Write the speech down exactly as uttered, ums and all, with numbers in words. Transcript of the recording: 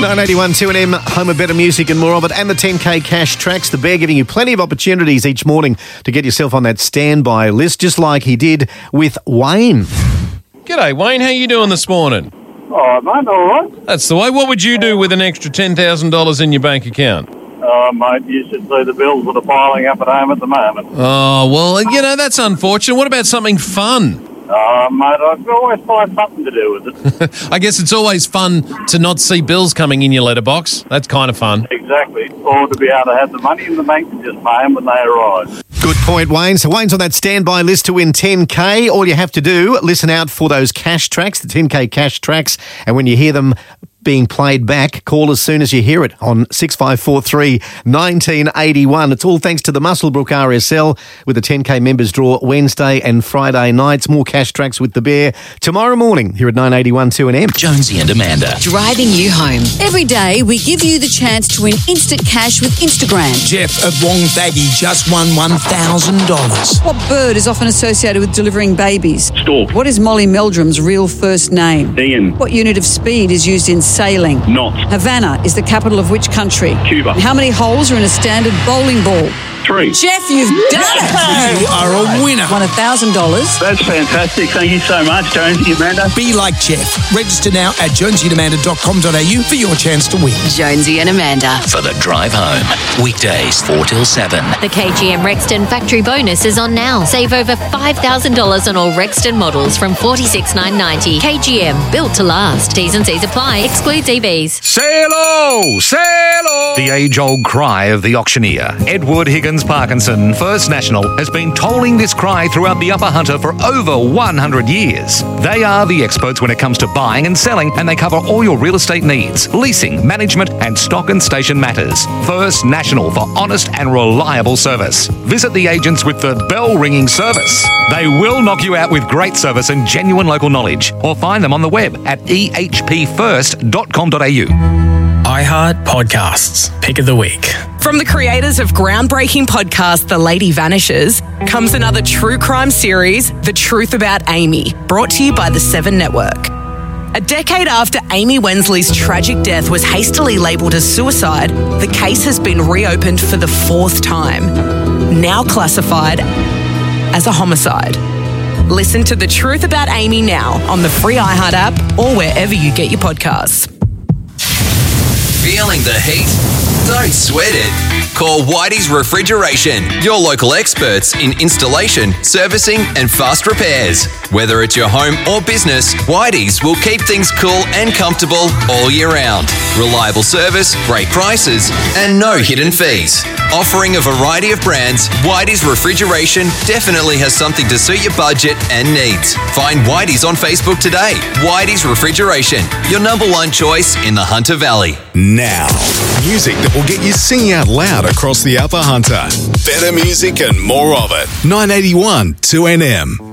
nine eighty-one two N M, home of better music and more of it, and the ten K cash tracks. The Bear giving you plenty of opportunities each morning to get yourself on that standby list, just like he did with Wayne. G'day, Wayne. How you doing this morning? Oh, mate, all right. That's the way. What would you do with an extra ten thousand dollars in your bank account? Oh, mate, you should see the bills that are piling up at home at the moment. Oh, well, you know, that's unfortunate. What about something fun? Oh, mate, I can always find something to do with it. I guess it's always fun to not see bills coming in your letterbox. That's kind of fun. Exactly. Or to be able to have the money in the bank and just pay them when they arrive. Good point, Wayne. So Wayne's on that standby list to win ten K. All you have to do, listen out for those cash tracks, the ten K cash tracks, and when you hear them being played back, call as soon as you hear it on six five four three, one nine eight one. It's all thanks to the Muswellbrook R S L with the ten K members draw Wednesday and Friday nights. More cash tracks with the Bear tomorrow morning here at nine eighty-one two N M. Jonesy and Amanda. Driving you home. Every day we give you the chance to win instant cash with Instagram. Jeff of Wonthaggi just won one thousand dollars. What bird is often associated with delivering babies? Stork. What is Molly Meldrum's real first name? Ian. What unit of speed is used in sailing? Not. Havana is the capital of which country? Cuba. How many holes are in a standard bowling ball? Three. Jeff, you've done it! You are a winner. Won one thousand dollars. That's fantastic. Thank you so much, Jonesy and Amanda. Be like Jeff. Register now at jonesy and amanda dot com dot a u for your chance to win. Jonesy and Amanda. For the drive home. Weekdays four till seven. The K G M Rexton factory bonus is on now. Save over five thousand dollars on all Rexton models from forty-six thousand nine hundred ninety dollars. K G M, built to last. T's and C's apply. Excludes E Vs. Sail-o! Sail-o! The age-old cry of the auctioneer, Edward Higgins Parkinson, First National, has been tolling this cry throughout the Upper Hunter for over one hundred years. They are the experts when it comes to buying and selling, and they cover all your real estate needs, leasing, management, and stock and station matters. First National for honest and reliable service. Visit the agents with the bell-ringing service. They will knock you out with great service and genuine local knowledge, or find them on the web at e h p first dot com dot a u. iHeart Podcasts, Pick of the Week. From the creators of groundbreaking podcast The Lady Vanishes comes another true crime series, The Truth About Amy, brought to you by the Seven Network. A decade after Amy Wensley's tragic death was hastily labelled as suicide, the case has been reopened for the fourth time, now classified as a homicide. Listen to The Truth About Amy now on the free iHeart app or wherever you get your podcasts. Feeling the heat? Don't sweat it. Call Whitey's Refrigeration, your local experts in installation, servicing and fast repairs. Whether it's your home or business, Whitey's will keep things cool and comfortable all year round. Reliable service, great prices and no hidden fees. Offering a variety of brands, Whitey's Refrigeration definitely has something to suit your budget and needs. Find Whitey's on Facebook today. Whitey's Refrigeration, your number one choice in the Hunter Valley. Now, music that will get you singing out loud across the Upper Hunter. Better music and more of it. nine eighty-one two N M.